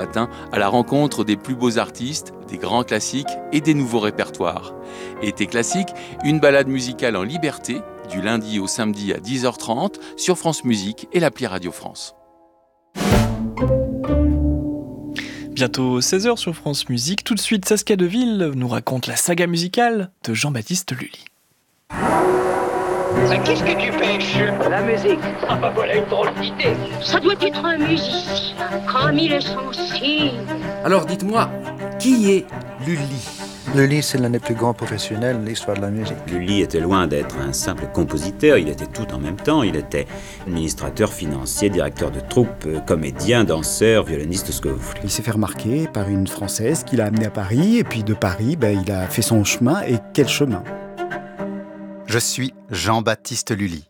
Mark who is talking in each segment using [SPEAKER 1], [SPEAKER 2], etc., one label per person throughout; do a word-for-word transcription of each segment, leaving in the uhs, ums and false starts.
[SPEAKER 1] matin à la rencontre des plus beaux artistes, des grands classiques et des nouveaux répertoires. Été classique, une balade musicale en liberté, du lundi au samedi à dix heures trente sur France Musique et l'appli Radio France.
[SPEAKER 2] Bientôt seize heures sur France Musique. Tout de suite, Saskia Deville nous raconte la saga musicale de Jean-Baptiste Lully.
[SPEAKER 3] Mais qu'est-ce que tu pêches? La musique. Ah bah voilà une drôle d'idée.
[SPEAKER 4] Ça doit être un musicien, comme il est sensible.
[SPEAKER 5] Alors dites-moi, qui est Lully?
[SPEAKER 6] Lully, c'est l'un des plus grands professionnels de l'histoire de la musique.
[SPEAKER 7] Lully était loin d'être un simple compositeur, il était tout en même temps. Il était administrateur financier, directeur de troupe, comédien, danseur, violoniste, ce que vous voulez.
[SPEAKER 8] Il s'est fait remarquer par une Française qui l'a amené à Paris, et puis de Paris, ben, il a fait son chemin, et quel chemin!
[SPEAKER 9] Je suis Jean-Baptiste Lully.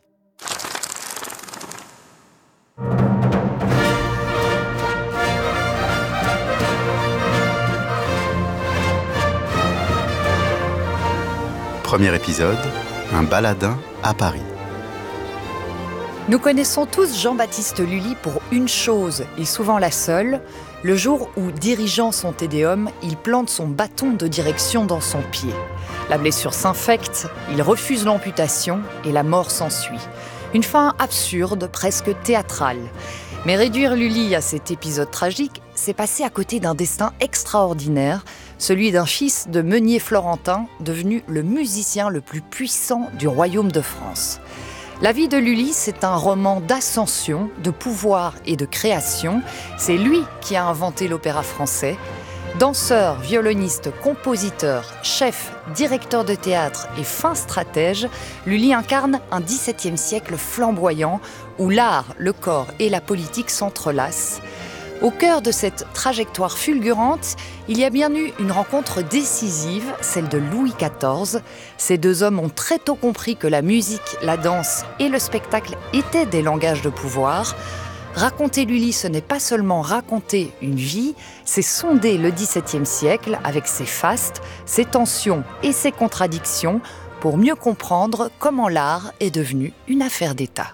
[SPEAKER 9] Premier épisode, un baladin à Paris.
[SPEAKER 10] Nous connaissons tous Jean-Baptiste Lully pour une chose, et souvent la seule, le jour où, dirigeant son Te Deum, il plante son bâton de direction dans son pied. La blessure s'infecte, il refuse l'amputation et la mort s'ensuit. Une fin absurde, presque théâtrale. Mais réduire Lully à cet épisode tragique, c'est passer à côté d'un destin extraordinaire, celui d'un fils de meunier florentin devenu le musicien le plus puissant du royaume de France. La vie de Lully, c'est un roman d'ascension, de pouvoir et de création. C'est lui qui a inventé l'opéra français. Danseur, violoniste, compositeur, chef, directeur de théâtre et fin stratège, Lully incarne un dix-septième siècle flamboyant où l'art, le corps et la politique s'entrelacent. Au cœur de cette trajectoire fulgurante, il y a bien eu une rencontre décisive, celle de Louis quatorze. Ces deux hommes ont très tôt compris que la musique, la danse et le spectacle étaient des langages de pouvoir. Raconter Lully, ce n'est pas seulement raconter une vie, c'est sonder le dix-septième siècle avec ses fastes, ses tensions et ses contradictions pour mieux comprendre comment l'art est devenu une affaire d'État.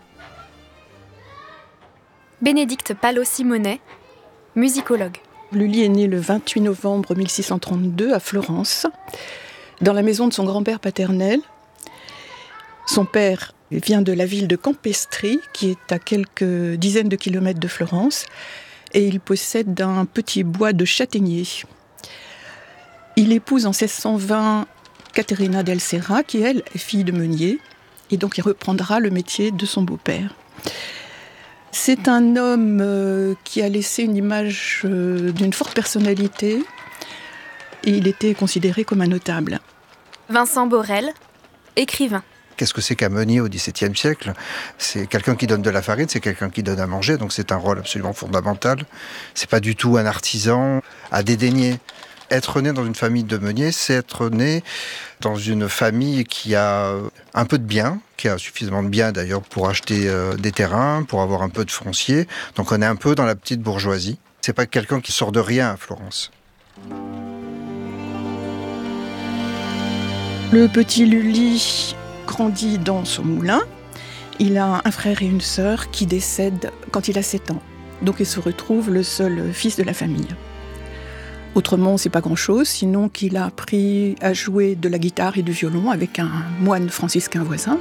[SPEAKER 11] Bénédicte Palot-Simonet, musicologue.
[SPEAKER 12] Lully est né le vingt-huit novembre mille six cent trente-deux à Florence, dans la maison de son grand-père paternel. Son père vient de la ville de Campestri, qui est à quelques dizaines de kilomètres de Florence, et il possède un petit bois de châtaigniers. Il épouse en seize cent vingt Caterina del Serra, qui elle est fille de meunier, et donc il reprendra le métier de son beau-père. C'est un homme euh, qui a laissé une image euh, d'une forte personnalité, et il était considéré comme un notable.
[SPEAKER 11] Vincent Borel, écrivain.
[SPEAKER 6] Qu'est-ce que c'est qu'un meunier au dix-septième siècle? C'est quelqu'un qui donne de la farine, c'est quelqu'un qui donne à manger, donc c'est un rôle absolument fondamental. C'est pas du tout un artisan à dédaigner. Être né dans une famille de meuniers, c'est être né dans une famille qui a un peu de biens, qui a suffisamment de biens d'ailleurs pour acheter euh, des terrains, pour avoir un peu de foncier. Donc on est un peu dans la petite bourgeoisie. C'est pas quelqu'un qui sort de rien à Florence.
[SPEAKER 12] Le petit Lully grandit dans son moulin. Il a un frère et une sœur qui décèdent quand il a sept ans. Donc il se retrouve le seul fils de la famille. Autrement, c'est pas grand-chose, sinon qu'il a appris à jouer de la guitare et du violon avec un moine franciscain voisin.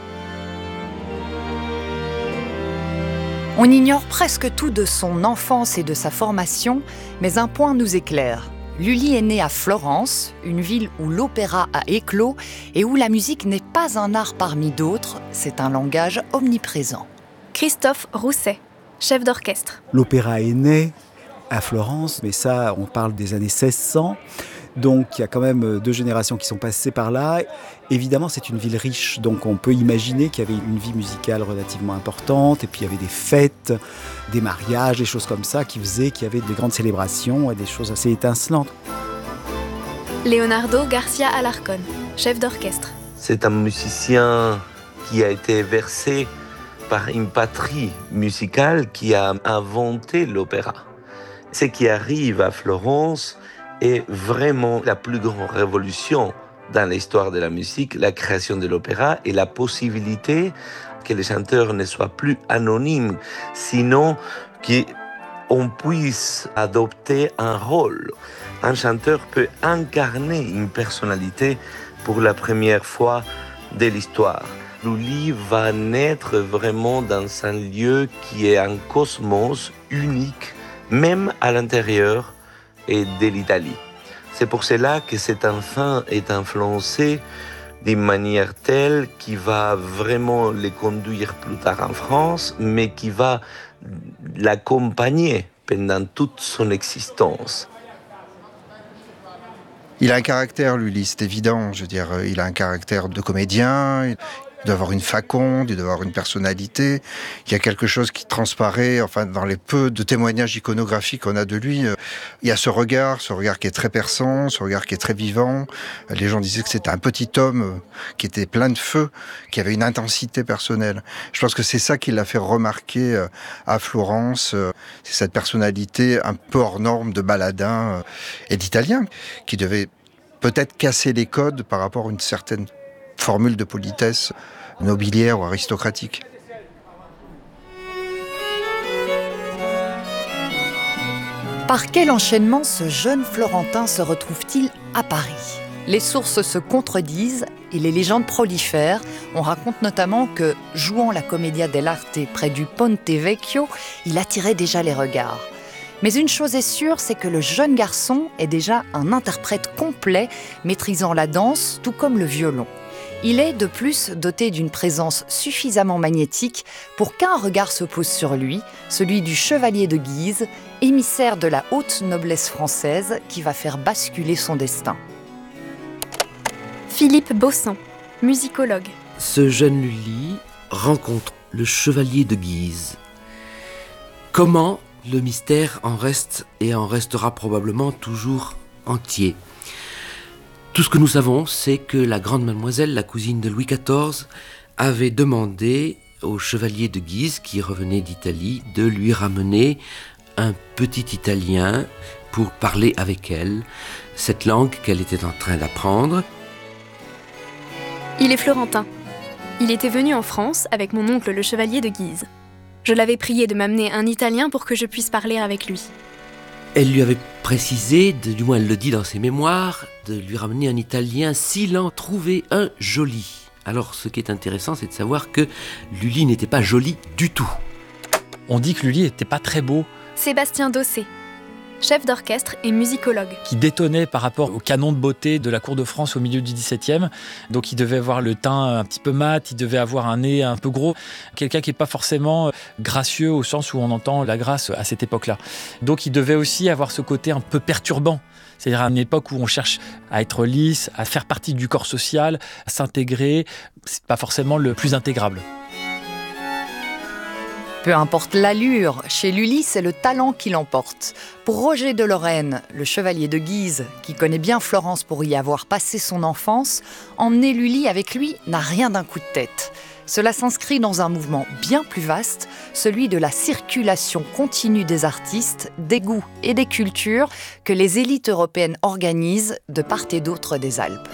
[SPEAKER 10] On ignore presque tout de son enfance et de sa formation, mais un point nous éclaire. Lully est né à Florence, une ville où l'opéra a éclos et où la musique n'est pas un art parmi d'autres, c'est un langage omniprésent.
[SPEAKER 11] Christophe Rousset, chef d'orchestre.
[SPEAKER 8] L'opéra est né à Florence, mais ça, on parle des années seize cents. Donc, il y a quand même deux générations qui sont passées par là. Évidemment, c'est une ville riche, donc on peut imaginer qu'il y avait une vie musicale relativement importante, et puis il y avait des fêtes, des mariages, des choses comme ça, qui faisaient qu'il y avait des grandes célébrations et des choses assez étincelantes.
[SPEAKER 11] Leonardo Garcia Alarcón, chef d'orchestre.
[SPEAKER 13] C'est un musicien qui a été versé par une patrie musicale qui a inventé l'opéra. Ce qui arrive à Florence est vraiment la plus grande révolution dans l'histoire de la musique, la création de l'opéra et la possibilité que les chanteurs ne soient plus anonymes, sinon qu'ils on puisse adopter un rôle. Un chanteur peut incarner une personnalité pour la première fois de l'histoire. Lully va naître vraiment dans un lieu qui est un cosmos unique, même à l'intérieur de l'Italie. C'est pour cela que cet enfant est influencé d'une manière telle qui va vraiment le conduire plus tard en France, mais qui va l'accompagner pendant toute son existence.
[SPEAKER 6] Il a un caractère, Lully, c'est évident. Je veux dire, il a un caractère de comédien. Il doit avoir une faconde, il doit avoir une personnalité. Il y a quelque chose qui transparaît, enfin, dans les peu de témoignages iconographiques qu'on a de lui. Il y a ce regard, ce regard qui est très perçant, ce regard qui est très vivant. Les gens disaient que c'était un petit homme qui était plein de feu, qui avait une intensité personnelle. Je pense que c'est ça qui l'a fait remarquer à Florence. C'est cette personnalité un peu hors norme de baladin et d'Italien, qui devait peut-être casser les codes par rapport à une certaine formule de politesse nobiliaire ou aristocratique.
[SPEAKER 10] Par quel enchaînement ce jeune Florentin se retrouve-t-il à Paris ? Les sources se contredisent et les légendes prolifèrent. On raconte notamment que, jouant la Commedia dell'arte près du Ponte Vecchio, il attirait déjà les regards. Mais une chose est sûre, c'est que le jeune garçon est déjà un interprète complet, maîtrisant la danse tout comme le violon. Il est de plus doté d'une présence suffisamment magnétique pour qu'un regard se pose sur lui, celui du chevalier de Guise, émissaire de la haute noblesse française qui va faire basculer son destin.
[SPEAKER 11] Philippe Baussan, musicologue.
[SPEAKER 5] Ce jeune Lully rencontre le chevalier de Guise. Comment le mystère en reste et en restera probablement toujours entier. Tout ce que nous savons, c'est que la grande mademoiselle, la cousine de Louis quatorze, avait demandé au chevalier de Guise, qui revenait d'Italie, de lui ramener un petit italien pour parler avec elle, cette langue qu'elle était en train d'apprendre.
[SPEAKER 11] Il est florentin. Il était venu en France avec mon oncle le chevalier de Guise. Je l'avais prié de m'amener un italien pour que je puisse parler avec lui.
[SPEAKER 5] Elle lui avait précisé, de, du moins elle le dit dans ses mémoires, de lui ramener un italien s'il en trouvait un joli. Alors ce qui est intéressant, c'est de savoir que Lully n'était pas joli du tout.
[SPEAKER 2] On dit que Lully n'était pas très beau.
[SPEAKER 11] Sébastien Dossé, chef d'orchestre et musicologue.
[SPEAKER 2] Qui détonnait par rapport au canon de beauté de la cour de France au milieu du dix-septième. Donc il devait avoir le teint un petit peu mat, il devait avoir un nez un peu gros. Quelqu'un qui n'est pas forcément gracieux au sens où on entend la grâce à cette époque-là. Donc il devait aussi avoir ce côté un peu perturbant. C'est-à-dire à une époque où on cherche à être lisse, à faire partie du corps social, à s'intégrer. C'est pas forcément le plus intégrable.
[SPEAKER 10] Peu importe l'allure, chez Lully, c'est le talent qui l'emporte. Pour Roger de Lorraine, le chevalier de Guise, qui connaît bien Florence pour y avoir passé son enfance, emmener Lully avec lui n'a rien d'un coup de tête. Cela s'inscrit dans un mouvement bien plus vaste, celui de la circulation continue des artistes, des goûts et des cultures que les élites européennes organisent de part et d'autre des Alpes.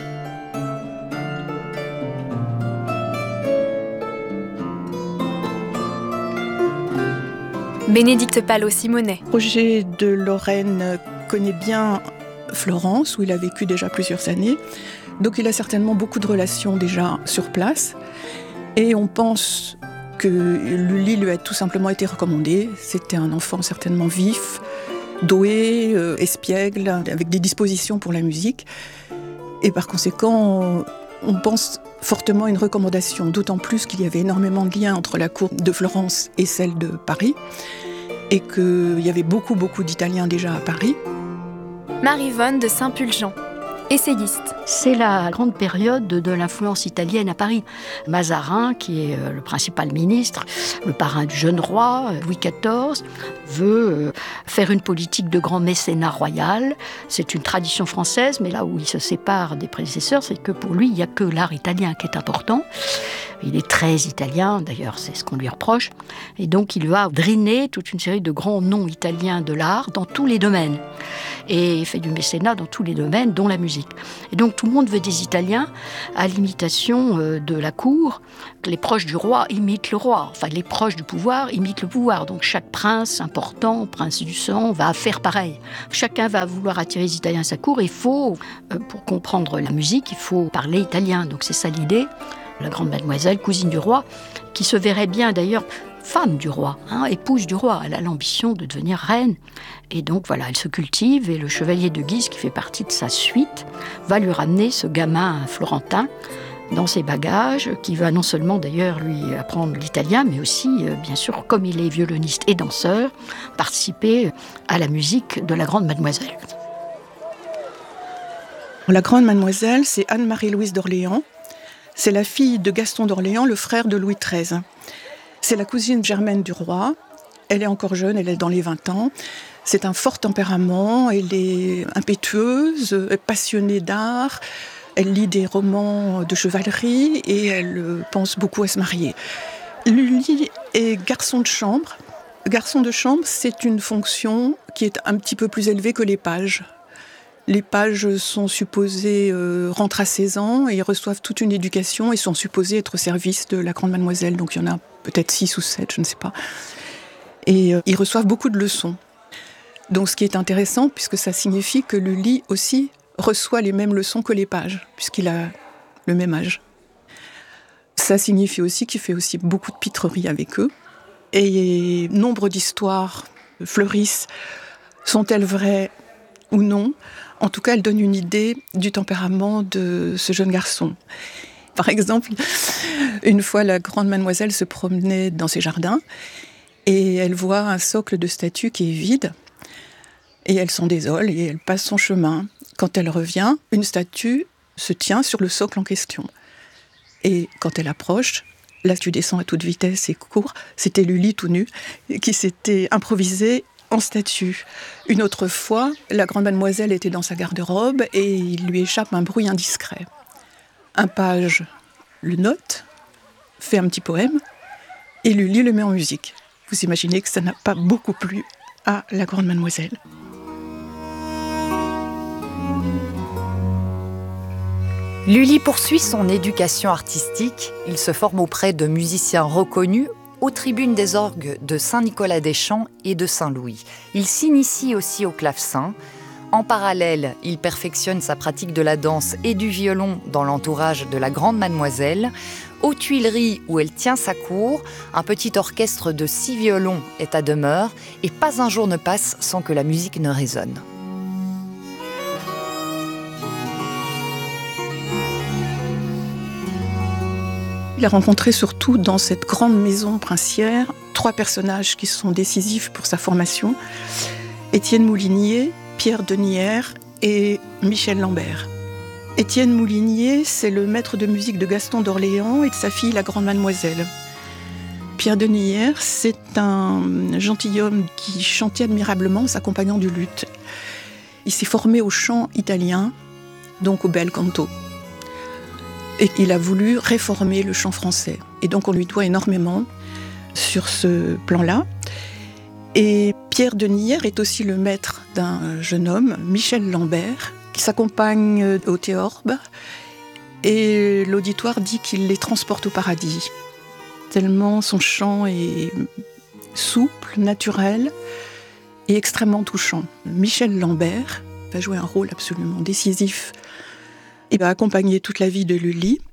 [SPEAKER 11] Bénédicte Palot-Simonet.
[SPEAKER 12] Roger de Lorraine connaît bien Florence, où il a vécu déjà plusieurs années. Donc il a certainement beaucoup de relations déjà sur place. Et on pense que Lully lui a tout simplement été recommandé. C'était un enfant certainement vif, doué, euh, espiègle, avec des dispositions pour la musique. Et par conséquent, on pense fortement à une recommandation, d'autant plus qu'il y avait énormément de liens entre la cour de Florence et celle de Paris, et qu'il y avait beaucoup, beaucoup d'Italiens déjà à Paris.
[SPEAKER 11] Marie-Vonne de Saint-Pulgent, essayiste.
[SPEAKER 14] C'est la grande période de l'influence italienne à Paris. Mazarin, qui est le principal ministre, le parrain du jeune roi, Louis quatorze, veut faire une politique de grand mécénat royal. C'est une tradition française, mais là où il se sépare des prédécesseurs, c'est que pour lui, il n'y a que l'art italien qui est important. Il est très italien, d'ailleurs, c'est ce qu'on lui reproche. Et donc, il va driner toute une série de grands noms italiens de l'art dans tous les domaines. et fait du mécénat dans tous les domaines, dont la musique. Et donc tout le monde veut des Italiens à l'imitation de la cour. Les proches du roi imitent le roi, enfin les proches du pouvoir imitent le pouvoir. Donc chaque prince important, prince du sang, va faire pareil. Chacun va vouloir attirer les Italiens à sa cour. Il faut, pour comprendre la musique, il faut parler italien. Donc c'est ça l'idée. La grande mademoiselle, cousine du roi, qui se verrait bien d'ailleurs femme du roi, hein, épouse du roi. Elle a l'ambition de devenir reine. Et donc voilà, elle se cultive et le chevalier de Guise, qui fait partie de sa suite, va lui ramener ce gamin florentin dans ses bagages, qui va non seulement d'ailleurs lui apprendre l'italien, mais aussi, euh, bien sûr, comme il est violoniste et danseur, participer à la musique de la grande mademoiselle.
[SPEAKER 12] La grande mademoiselle, c'est Anne-Marie-Louise d'Orléans. C'est la fille de Gaston d'Orléans, le frère de Louis treize. C'est la cousine germaine du roi. Elle est encore jeune, elle est dans les vingt ans. C'est un fort tempérament, elle est impétueuse, passionnée d'art. Elle lit des romans de chevalerie et elle pense beaucoup à se marier. Lully est garçon de chambre. Garçon de chambre, c'est une fonction qui est un petit peu plus élevée que les pages. Les pages sont supposés euh, rentrer à seize ans et reçoivent toute une éducation et sont supposés être au service de la grande mademoiselle. Donc il y en a peut-être six ou sept, je ne sais pas. Et euh, ils reçoivent beaucoup de leçons. Donc ce qui est intéressant, puisque ça signifie que Lully aussi reçoit les mêmes leçons que les pages, puisqu'il a le même âge. Ça signifie aussi qu'il fait aussi beaucoup de pitreries avec eux. Et nombre d'histoires fleurissent. Sont-elles vraies ou non? En tout cas, elles donnent une idée du tempérament de ce jeune garçon. Par exemple, une fois, la grande mademoiselle se promenait dans ses jardins et elle voit un socle de statue qui est vide. Et elle s'en désole et elle passe son chemin. Quand elle revient, une statue se tient sur le socle en question. Et quand elle approche, là tu descends à toute vitesse et court, c'était Lully tout nu qui s'était improvisé en statue. Une autre fois, la grande mademoiselle était dans sa garde-robe et il lui échappe un bruit indiscret. Un page le note, fait un petit poème et Lully le met en musique. Vous imaginez que ça n'a pas beaucoup plu à la grande mademoiselle.
[SPEAKER 10] Lully poursuit son éducation artistique. Il se forme auprès de musiciens reconnus aux tribunes des orgues de Saint-Nicolas-des-Champs et de Saint-Louis. Il s'initie aussi au clavecin. En parallèle, il perfectionne sa pratique de la danse et du violon dans l'entourage de la grande mademoiselle. Aux Tuileries, où elle tient sa cour, un petit orchestre de six violons est à demeure et pas un jour ne passe sans que la musique ne résonne.
[SPEAKER 12] Il a rencontré surtout dans cette grande maison princière trois personnages qui sont décisifs pour sa formation. Étienne Moulinier, Pierre Denière et Michel Lambert. Étienne Moulinier, c'est le maître de musique de Gaston d'Orléans et de sa fille, la grande mademoiselle. Pierre Denière, c'est un gentilhomme qui chantait admirablement en s'accompagnant du luth. Il s'est formé au chant italien, donc au bel canto. Et il a voulu réformer le chant français. Et donc on lui doit énormément sur ce plan-là. Et Pierre Denière est aussi le maître d'un jeune homme, Michel Lambert, qui s'accompagne au théorbe. Et l'auditoire dit qu'il les transporte au paradis. Tellement son chant est souple, naturel et extrêmement touchant. Michel Lambert va jouer un rôle absolument décisif. Il va accompagner toute la vie de Lully.